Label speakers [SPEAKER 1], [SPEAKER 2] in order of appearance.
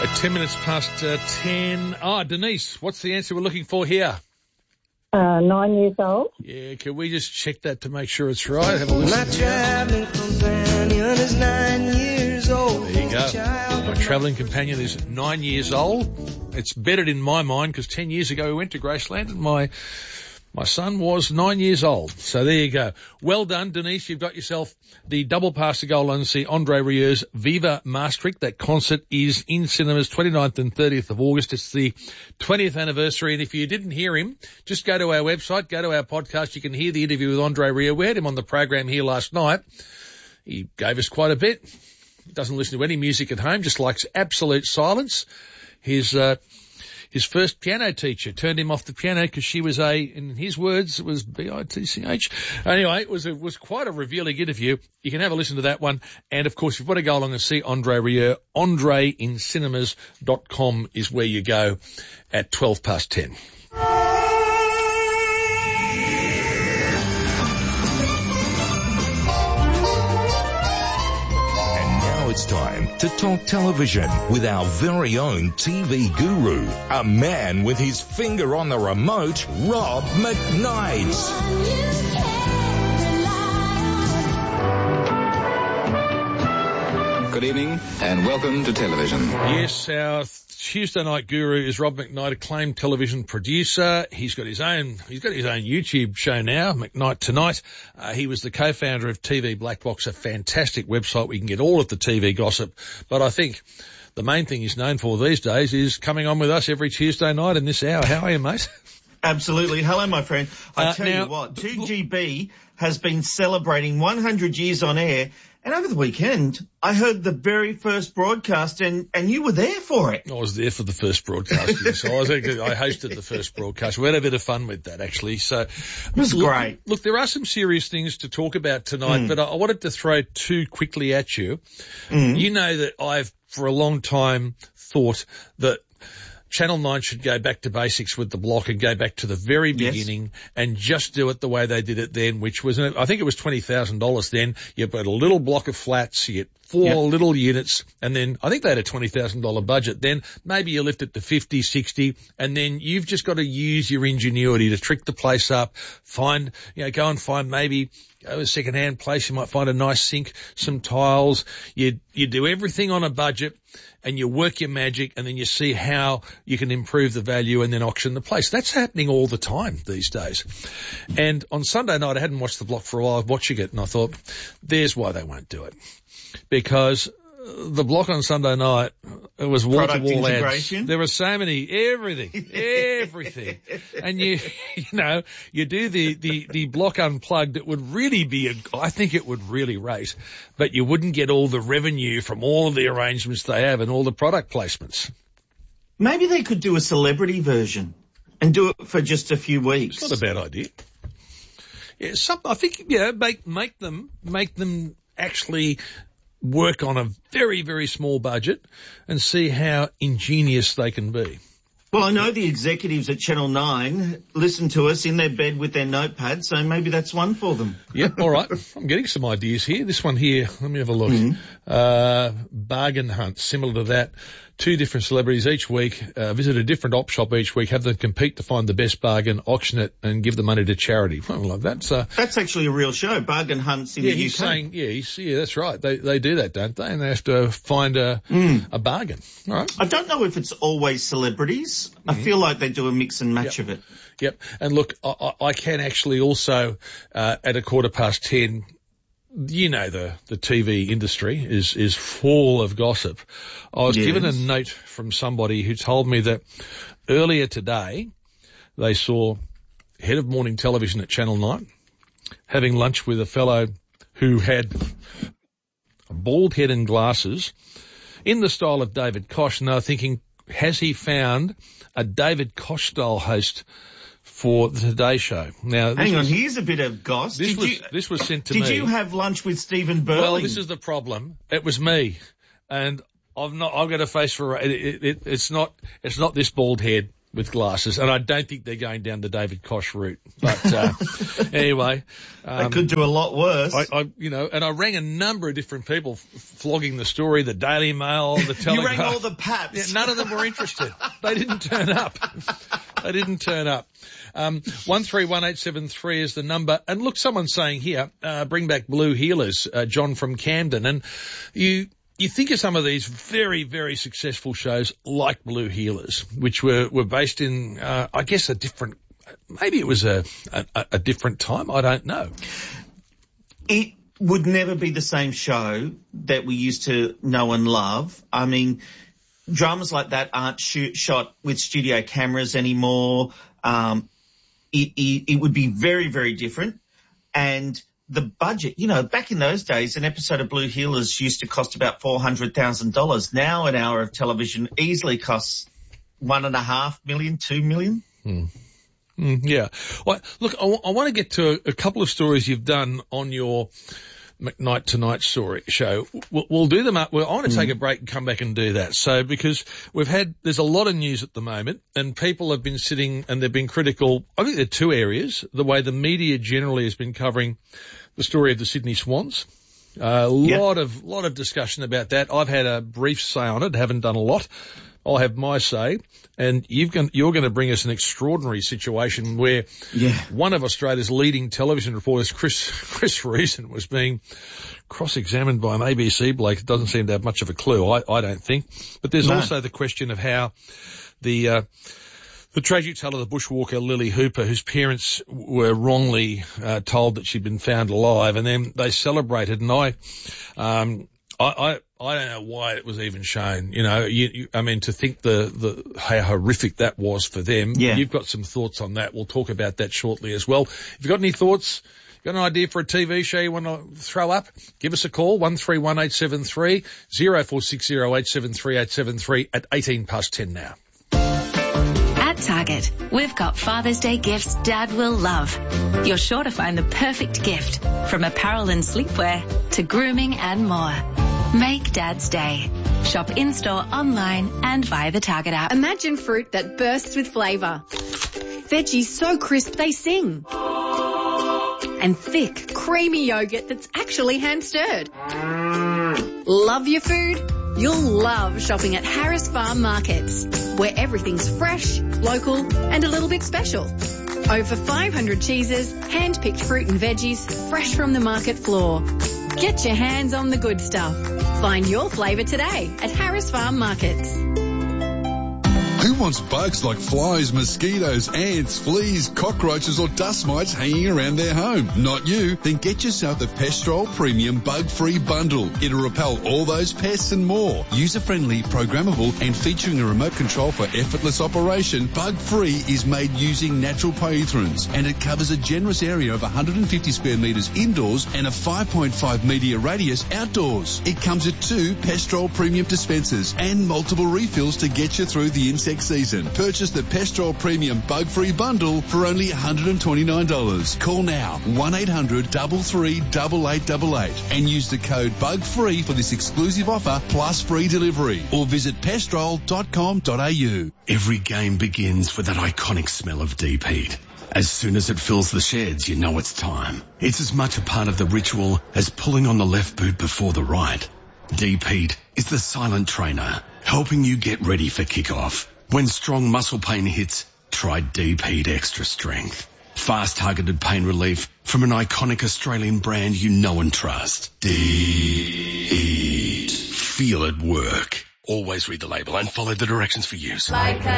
[SPEAKER 1] 10 minutes past 10. Denise, what's the answer we're looking for here?
[SPEAKER 2] 9 years old.
[SPEAKER 1] Yeah, can we just check that to make sure it's right? Have a listen.
[SPEAKER 3] My traveling companion is 9 years old.
[SPEAKER 1] There you go. My travelling companion is 9 years old. It's bedded in my mind because 10 years ago we went to Graceland and my son was 9 years old. So there you go. Well done, Denise. You've got yourself the double pass to go along and see Andre Rieur's Viva Maastricht. That concert is in cinemas 29th and 30th of August. It's the 20th anniversary. And if you didn't hear him, just go to our website, go to our podcast. You can hear the interview with Andre Rieu. We had him on the program here last night. He gave us quite a bit. He doesn't listen to any music at home, just likes absolute silence. His first piano teacher turned him off the piano because she was in his words, it was B-I-T-C-H. Anyway, it was quite a revealing interview. You can have a listen to that one. And of course, if you want to go along and see Andre Rieu, andreincinemas.com is where you go at 12 past 10.
[SPEAKER 4] It's time to talk television with our very own TV guru, a man with his finger on the remote, Rob McKnight.
[SPEAKER 5] Good evening and welcome to television.
[SPEAKER 1] Yes, our Tuesday night guru is Rob McKnight, acclaimed television producer. He's got his own YouTube show now, McKnight Tonight. He was the co-founder of TV Black Box, a fantastic website. We can get all of the TV gossip. But I think the main thing he's known for these days is coming on with us every Tuesday night in this hour. How are you, mate?
[SPEAKER 6] Absolutely. Hello, my friend. I tell you what, 2GB has been celebrating 100 years on air. And over the weekend, I heard the very first broadcast, and you were there for it.
[SPEAKER 1] I was there for the first broadcast. Yes. I hosted the first broadcast. We had a bit of fun with that, actually. So
[SPEAKER 6] it was great.
[SPEAKER 1] Look, there are some serious things to talk about tonight, but I wanted to throw two quickly at you. You know that I've, for a long time, thought that Channel 9 should go back to basics with the block and go back to the very beginning and just do it the way they did it then, which was, I think it was $20,000 then. You put a little block of flats, you get four little units, and then I think they had a $20,000 budget. Then maybe you lift it to 50, 60, and then you've just got to use your ingenuity to trick the place up, go and find maybe a second-hand place. You might find a nice sink, some tiles. You do everything on a budget and you work your magic, and then you see how you can improve the value and then auction the place. That's happening all the time these days. And on Sunday night, I hadn't watched the block for a while. I was watching it and I thought, there's why they won't do it. Because the block on Sunday night, it was wall-to-wall ads. There were so many, everything. And you do the block unplugged, it would really be I think it would really rate, but you wouldn't get all the revenue from all of the arrangements they have and all the product placements.
[SPEAKER 6] Maybe they could do a celebrity version and do it for just a few weeks.
[SPEAKER 1] It's not a bad idea. Yeah, I think, make them actually work on a very, very small budget and see how ingenious they can be.
[SPEAKER 6] Well, I know the executives at Channel 9 listen to us in their bed with their notepad, so maybe that's one for them.
[SPEAKER 1] Yep, all right. I'm getting some ideas here. This one here, let me have a look. Bargain hunt, similar to that. Two different celebrities each week, visit a different op shop each week, have them compete to find the best bargain, auction it, and give the money to charity. I love that.
[SPEAKER 6] That's actually a real show, Bargain Hunts in the UK.
[SPEAKER 1] He's saying, that's right. They do that, don't they? And they have to find a bargain. All right.
[SPEAKER 6] I don't know if it's always celebrities. I feel like they do a mix and match of it.
[SPEAKER 1] Yep. And look, I can actually also, at 10:15, the TV industry is full of gossip. I was given a note from somebody who told me that earlier today they saw head of morning television at Channel 9 having lunch with a fellow who had a bald head and glasses in the style of David Koch, and they were thinking, has he found a David Koch style host for the Today Show? Now,
[SPEAKER 6] hang on, here's a bit of goss.
[SPEAKER 1] This was sent to me.
[SPEAKER 6] Did you have lunch with Stephen Burling?
[SPEAKER 1] Well, this is the problem. It was me, and I've got a face for it. It's not this bald head. with glasses, and I don't think they're going down the David Koch route. But anyway,
[SPEAKER 6] they could do a lot worse.
[SPEAKER 1] And I rang a number of different people flogging the story, the Daily Mail, the Telegraph.
[SPEAKER 6] You rang all the paps.
[SPEAKER 1] Yeah, none of them were interested. They didn't turn up. 131873 is the number. And look, someone's saying here, bring back Blue Heelers, John from Camden. And you think of some of these very, very successful shows like Blue Heelers, which were based in, I guess, maybe it was a different time. I don't know.
[SPEAKER 6] It would never be the same show that we used to know and love. I mean, dramas like that aren't shot with studio cameras anymore. It would be very, very different. And the budget, back in those days, an episode of Blue Heelers used to cost about $400,000. Now an hour of television easily costs $1.5 million, $2 million.
[SPEAKER 1] Yeah. Well, look, I want to get to a couple of stories you've done on your McKnight Tonight show. We'll do them up. I want to take a break and come back and do that. So, because there's a lot of news at the moment, and people have been sitting and they've been critical. I think there are two areas. The way the media generally has been covering the story of the Sydney Swans. Lot of discussion about that. I've had a brief say on it, haven't done a lot. I'll have my say, and you're going to bring us an extraordinary situation where one of Australia's leading television reporters, Chris Reason, was being cross-examined by an ABC bloke that doesn't seem to have much of a clue, I don't think. But there's also the question of how the tragic tale of the bushwalker Lily Hooper, whose parents were wrongly told that she'd been found alive, and then they celebrated, and I don't know why it was even shown. To think how horrific that was for them. Yeah. You've got some thoughts on that. We'll talk about that shortly as well. If you've got any thoughts, got an idea for a TV show you want to throw up, give us a call, 131873 0460873873 at 10 now.
[SPEAKER 7] At Target, we've got Father's Day gifts Dad will love. You're sure to find the perfect gift, from apparel and sleepwear to grooming and more. Make Dad's day. Shop in-store, online and via the Target app.
[SPEAKER 8] Imagine fruit that bursts with flavour. Veggies so crisp they sing. And thick, creamy yogurt that's actually hand-stirred. Love your food? You'll love shopping at Harris Farm Markets, where everything's fresh, local and a little bit special. Over 500 cheeses, hand-picked fruit and veggies, fresh from the market floor. Get your hands on the good stuff. Find your flavour today at Harris Farm Markets.
[SPEAKER 9] Who wants bugs like flies, mosquitoes, ants, fleas, cockroaches or dust mites hanging around their home? Not you. Then get yourself the Pestrol Premium Bug-Free Bundle. It'll repel all those pests and more. User-friendly, programmable and featuring a remote control for effortless operation, Bug-Free is made using natural pyrethrins, and it covers a generous area of 150 square metres indoors and a 5.5 metre radius outdoors. It comes with 2 Pestrol Premium dispensers and multiple refills to get you through the insect season. Purchase the Pestrol Premium Bug-Free Bundle for only $129. Call now 1-800-338888 and use the code BUGFREE for this exclusive offer plus free delivery, or visit pestrol.com.au.
[SPEAKER 10] Every game begins with that iconic smell of deep heat. As soon as it fills the sheds, you know it's time. It's as much a part of the ritual as pulling on the left boot before the right. Deep heat is the silent trainer, helping you get ready for kickoff. When strong muscle pain hits, try Deep Heat Extra Strength. Fast targeted pain relief from an iconic Australian brand you know and trust. Deep Heat. Feel it work. Always read the label and follow the directions for use.
[SPEAKER 11] Like